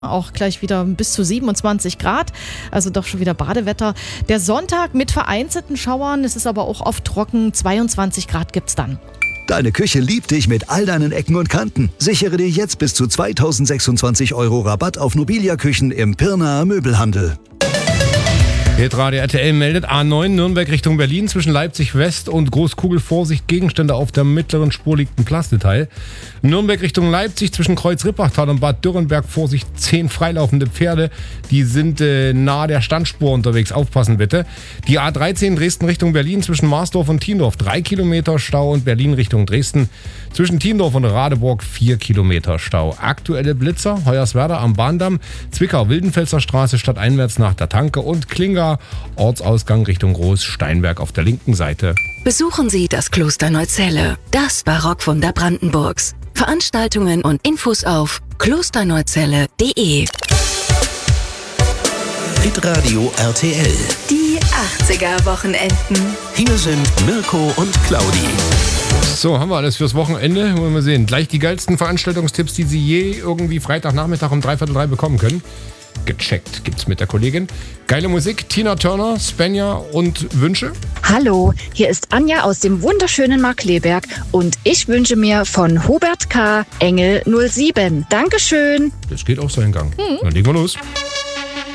Auch gleich wieder bis zu 27 Grad, also doch schon wieder Badewetter. Der Sonntag mit vereinzelten Schauern, es ist aber auch oft trocken, 22 Grad gibt's dann. Deine Küche liebt dich mit all deinen Ecken und Kanten. Sichere dir jetzt bis zu 2026 € Rabatt auf Nobilia-Küchen im Pirnaer Möbelhandel. Hitradio RTL meldet A9 Nürnberg Richtung Berlin zwischen Leipzig West und Großkugel Vorsicht Gegenstände auf der mittleren Spur liegt ein Plasdetail. Nürnberg Richtung Leipzig zwischen Kreuz-Rippachtal und Bad Dürrenberg Vorsicht 10 freilaufende Pferde, die sind nahe der Standspur unterwegs, aufpassen bitte. Die A13 Dresden Richtung Berlin zwischen Marsdorf und Thiendorf 3 Kilometer Stau und Berlin Richtung Dresden zwischen Thiendorf und Radeburg 4 Kilometer Stau. Aktuelle Blitzer Hoyerswerda am Bahndamm, Zwickau Wildenfelser Straße stadteinwärts nach der Tanke und Klinga Ortsausgang Richtung Groß-Steinberg auf der linken Seite. Besuchen Sie das Kloster Neuzelle, das Barockwunder Brandenburgs. Veranstaltungen und Infos auf klosterneuzelle.de. Hitradio RTL. Die 80er Wochenenden. Hier sind Mirko und Claudi. So, haben wir alles fürs Wochenende. Wollen wir mal sehen. Gleich die geilsten Veranstaltungstipps, die Sie je irgendwie Freitagnachmittag um 2:45 bekommen können. Gecheckt gibt's mit der Kollegin. Geile Musik, Tina Turner, Svenja und Wünsche. Hallo, hier ist Anja aus dem wunderschönen Markkleeberg und ich wünsche mir von Hubert K. Engel 07. Dankeschön. Das geht auch seinen Gang. Dann legen wir los.